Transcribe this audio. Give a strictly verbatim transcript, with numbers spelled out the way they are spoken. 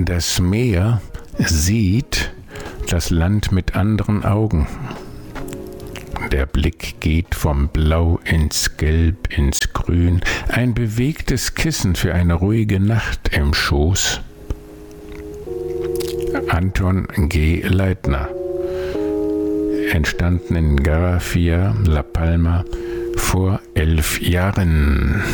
Das Meer sieht das Land mit anderen Augen. Der Blick geht vom Blau ins Gelb, ins Grün, ein bewegtes Kissen für eine ruhige Nacht im Schoß. Anton G. Leitner, entstanden in Garafía, La Palma, vor elf Jahren.